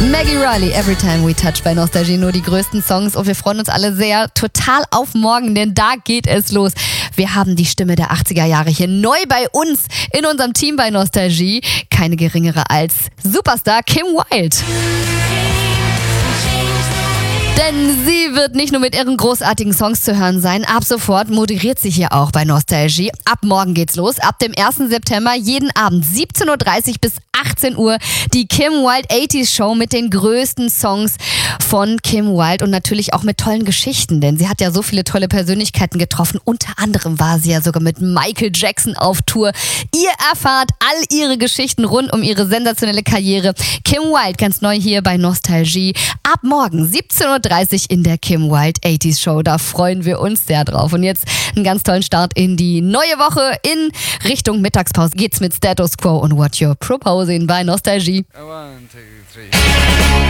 Maggie Riley, Every Time We Touch bei Nostalgie, nur die größten Songs und wir freuen uns alle sehr total auf morgen, denn da geht es los. Wir haben die Stimme der 80er Jahre hier neu bei uns in unserem Team bei Nostalgie. Keine geringere als Superstar Kim Wilde. Denn sie wird nicht nur mit ihren großartigen Songs zu hören sein, ab sofort moderiert sie hier auch bei Nostalgie. Ab morgen geht's los, ab dem 1. September, jeden Abend 17.30 Uhr bis 18 Uhr, die Kim Wilde 80s Show mit den größten Songs von Kim Wilde und natürlich auch mit tollen Geschichten, denn sie hat ja so viele tolle Persönlichkeiten getroffen. Unter anderem war sie ja sogar mit Michael Jackson auf Tour. Ihr erfahrt all ihre Geschichten rund um ihre sensationelle Karriere. Kim Wilde ganz neu hier bei Nostalgie. Ab morgen 17.30 Uhr in der Kim Wilde 80s Show. Da freuen wir uns sehr drauf. Und jetzt einen ganz tollen Start in die neue Woche. In Richtung Mittagspause geht's mit Status Quo und What You're Proposing bei Nostalgie. 1, 2, 3.